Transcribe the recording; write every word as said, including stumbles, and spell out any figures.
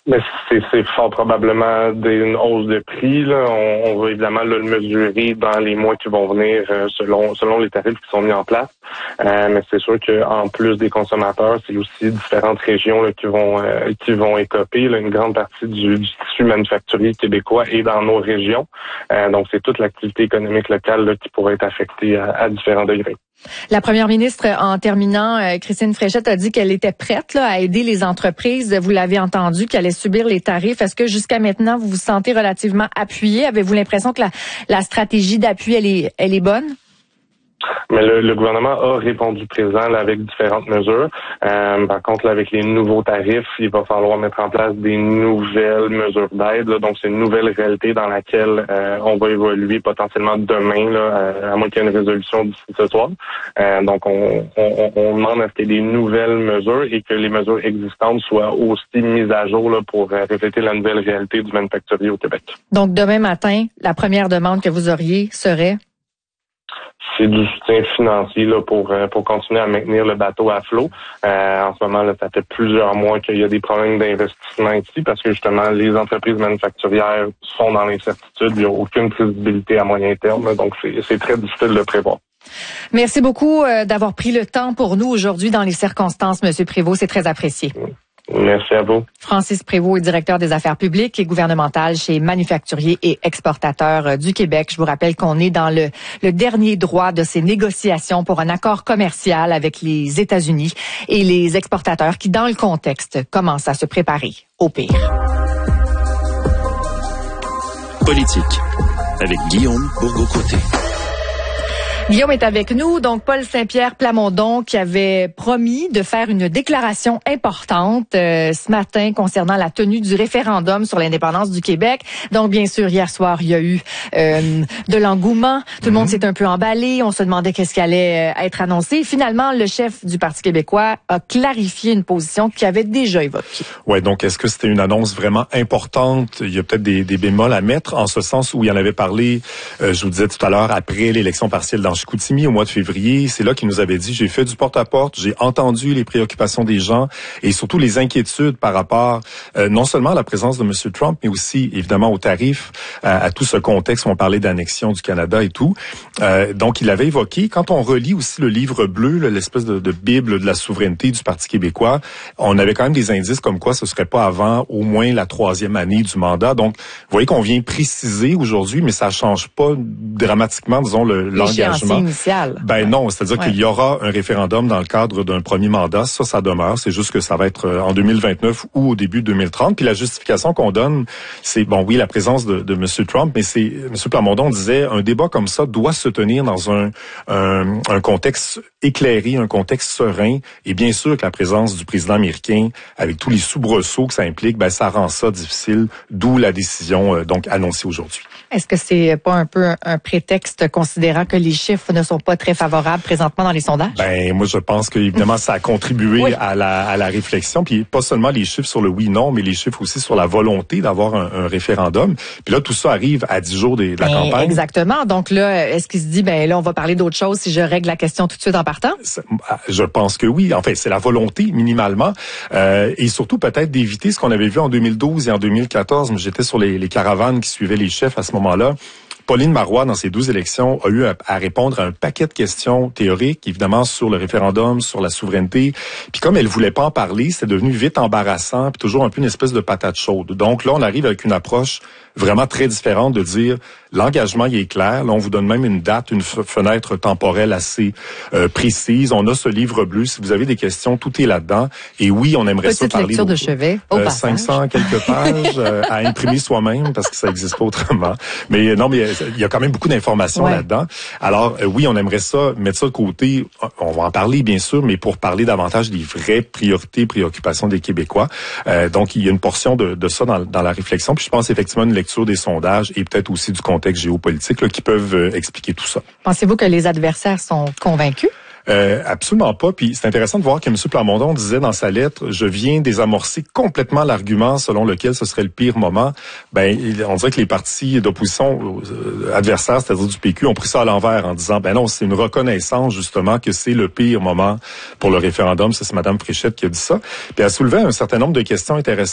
Mais c'est, c'est fort probablement des, une hausse de prix. Là. On, on va évidemment là, le mesurer dans les mois qui vont venir euh, selon selon les tarifs qui sont mis en place. Euh, mais c'est sûr qu'en plus des consommateurs, c'est aussi différentes régions là, qui vont euh, qui vont écoper. Là, une grande partie du, du tissu manufacturier québécois est dans nos régions. Euh, donc c'est toute l'activité économique locale là, qui pourrait être affectée à, à différents degrés. La première ministre, en terminant, euh, Christine Fréchette, a dit qu'elle était prête là, à aider les entreprises. Vous l'avez entendu, qu'elle allait subir les tarifs. Est-ce que jusqu'à maintenant, vous vous sentez relativement appuyé? Avez-vous l'impression que la, la stratégie d'appui, elle est, elle est bonne? Mais le, le gouvernement a répondu présent là, avec différentes mesures. Euh, par contre, là, avec les nouveaux tarifs, il va falloir mettre en place des nouvelles mesures d'aide. Là. Donc, c'est une nouvelle réalité dans laquelle euh, on va évoluer potentiellement demain, là, à moins qu'il y ait une résolution d'ici ce soir. Euh, donc, on, on, on demande à ce qu'il y ait des nouvelles mesures et que les mesures existantes soient aussi mises à jour là, pour euh, refléter la nouvelle réalité du manufacturier au Québec. Donc, demain matin, la première demande que vous auriez serait? C'est du soutien financier là, pour pour continuer à maintenir le bateau à flot. Euh, en ce moment, là, ça fait plusieurs mois qu'il y a des problèmes d'investissement ici parce que justement, les entreprises manufacturières sont dans l'incertitude. Il n'y a aucune prévisibilité à moyen terme. Donc, c'est, c'est très difficile de prévoir. Merci beaucoup euh, d'avoir pris le temps pour nous aujourd'hui dans les circonstances, M. Prévost. C'est très apprécié. Merci à vous. Francis Prévost est directeur des affaires publiques et gouvernementales chez Manufacturiers et Exportateurs du Québec. Je vous rappelle qu'on est dans le, le dernier droit de ces négociations pour un accord commercial avec les États-Unis et les exportateurs qui, dans le contexte, commencent à se préparer au pire. Politique avec Guillaume Bourgault-Côté. Guillaume est avec nous, donc Paul Saint-Pierre Plamondon qui avait promis de faire une déclaration importante euh, ce matin concernant la tenue du référendum sur l'indépendance du Québec. Donc bien sûr, hier soir, il y a eu euh, de l'engouement. Tout le monde s'est un peu emballé. On se demandait qu'est-ce qui allait euh, être annoncé. Finalement, le chef du Parti québécois a clarifié une position qu'il avait déjà évoquée. Ouais, donc est-ce que c'était une annonce vraiment importante? Il y a peut-être des, des bémols à mettre en ce sens où il en avait parlé, euh, je vous disais tout à l'heure, après l'élection partielle dans Chicoutimi au mois de février. C'est là qu'il nous avait dit, j'ai fait du porte-à-porte, j'ai entendu les préoccupations des gens et surtout les inquiétudes par rapport euh, non seulement à la présence de M. Trump, mais aussi évidemment aux tarifs, à, à tout ce contexte où on parlait d'annexion du Canada et tout. Euh, donc il avait évoqué, quand on relit aussi le livre bleu, là, l'espèce de, de bible de la souveraineté du Parti québécois, on avait quand même des indices comme quoi ce serait pas avant au moins la troisième année du mandat. Donc vous voyez qu'on vient préciser aujourd'hui, mais ça change pas dramatiquement, disons, le, l'engagement. Initial. Ben ouais. non, c'est-à-dire ouais. qu'il y aura un référendum dans le cadre d'un premier mandat. Ça, ça demeure. C'est juste que ça va être en deux mille vingt-neuf ou au début deux mille trente. Puis la justification qu'on donne, c'est, bon, oui, la présence de, de M. Trump, mais c'est, M. Plamondon disait, un débat comme ça doit se tenir dans un, un, un contexte éclairé, un contexte serein. Et bien sûr que la présence du président américain, avec tous les soubresauts que ça implique, ben ça rend ça difficile, d'où la décision euh, donc annoncée aujourd'hui. Est-ce que c'est pas un peu un prétexte considérant que les chiffres ne sont pas très favorables présentement dans les sondages? Ben moi je pense que évidemment ça a contribué oui. à la à la réflexion, puis pas seulement les chiffres sur le oui/non, mais les chiffres aussi sur la volonté d'avoir un, un référendum. Puis là tout ça arrive à dix jours de, de la ben, campagne. Exactement. Donc là, est-ce qu'il se dit ben là on va parler d'autre chose si je règle la question tout de suite en partant? Je pense que oui. En fait, c'est la volonté minimalement euh, et surtout peut-être d'éviter ce qu'on avait vu en deux mille douze et en deux mille quatorze. J'étais sur les, les caravanes qui suivaient les chefs à ce moment-là. Pauline Marois, dans ses douze élections, a eu à, à répondre à un paquet de questions théoriques, évidemment, sur le référendum, sur la souveraineté. Puis comme elle voulait pas en parler, c'est devenu vite embarrassant, puis toujours un peu une espèce de patate chaude. Donc là, on arrive avec une approche vraiment très différente de dire l'engagement il est clair. Là, on vous donne même une date, une fenêtre temporelle assez euh, précise. On a ce livre bleu. Si vous avez des questions, tout est là-dedans. Et oui, on aimerait Petite ça parler. Petite lecture de chevet, au euh, passage. cinq cents quelques pages euh, à imprimer soi-même parce que ça n'existe pas autrement. Mais non, mais il y a quand même beaucoup d'informations ouais. là-dedans. Alors euh, oui, on aimerait ça mettre ça de côté. On va en parler bien sûr, mais pour parler davantage des vraies priorités, préoccupations des Québécois. Euh, donc il y a une portion de, de ça dans, dans la réflexion. Puis je pense effectivement une lecture des sondages et peut-être aussi du contexte géopolitique là, qui peuvent euh, expliquer tout ça. Pensez-vous que les adversaires sont convaincus? Euh, absolument pas. Puis c'est intéressant de voir que M. Plamondon disait dans sa lettre, je viens désamorcer complètement l'argument selon lequel ce serait le pire moment. Ben, on dirait que les partis d'opposition euh, adversaires, c'est-à-dire du P Q, ont pris ça à l'envers en disant, ben non, c'est une reconnaissance justement que c'est le pire moment pour le référendum. C'est Mme Fréchette qui a dit ça. Puis elle a soulevé un certain nombre de questions intéressantes.